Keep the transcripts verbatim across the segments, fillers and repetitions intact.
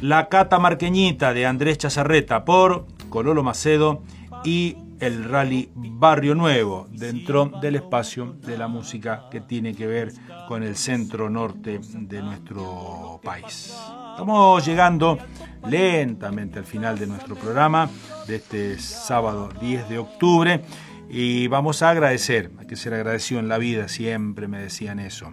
La Catamarqueñita de Andrés Chazarreta por Cololo Macedo y el Rally Barrio Nuevo, dentro del espacio de la música que tiene que ver con el centro norte de nuestro país. Estamos llegando lentamente al final de nuestro programa de este sábado diez de octubre y vamos a agradecer, hay que ser agradecido en la vida, siempre me decían eso,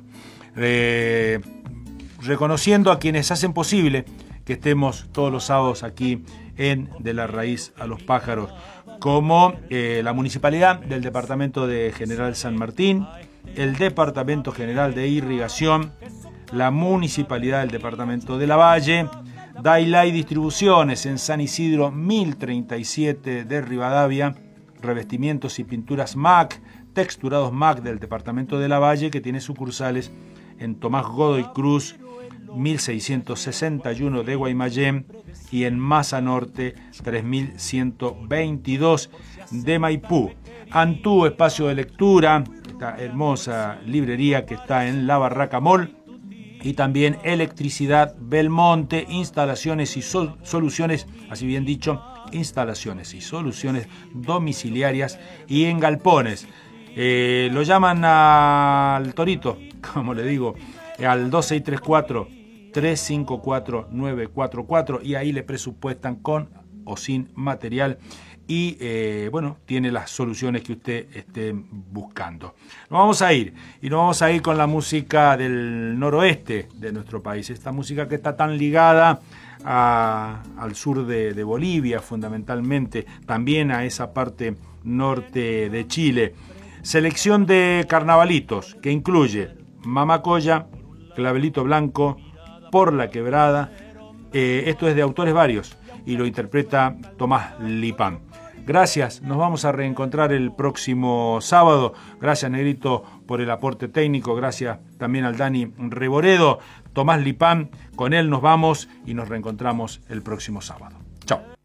eh, reconociendo a quienes hacen posible que estemos todos los sábados aquí en De la Raíz a los Pájaros, como eh, la Municipalidad del Departamento de General San Martín, el Departamento General de Irrigación, la Municipalidad del Departamento de Lavalle, Dailay Distribuciones en San Isidro mil treinta y siete de Rivadavia, Revestimientos y Pinturas M A C, Texturados M A C del Departamento de Lavalle, que tiene sucursales en Tomás Godoy Cruz mil seiscientos sesenta y uno de Guaymallén y en Masa Norte tres mil ciento veintidós de Maipú. Antú, espacio de lectura, esta hermosa librería que está en La Barraca Mall, y también Electricidad Belmonte, instalaciones y sol- soluciones, así bien dicho, instalaciones y soluciones domiciliarias y en galpones. Eh, lo llaman al Torito, como le digo, al dos seis tres cuatro, tres cinco cuatro, nueve cuatro cuatro, y ahí le presupuestan con o sin material y eh, bueno, tiene las soluciones que usted esté buscando. Nos vamos a ir y nos vamos a ir con la música del noroeste de nuestro país, esta música que está tan ligada a, al sur de, de Bolivia fundamentalmente, también a esa parte norte de Chile. Selección de carnavalitos que incluye Mamacoya, Clavelito Blanco, Por la Quebrada. Eh, esto es de autores varios y lo interpreta Tomás Lipán. Gracias, nos vamos a reencontrar el próximo sábado. Gracias, Negrito, por el aporte técnico. Gracias también al Dani Reboredo. Tomás Lipán, con él nos vamos y nos reencontramos el próximo sábado. Chao.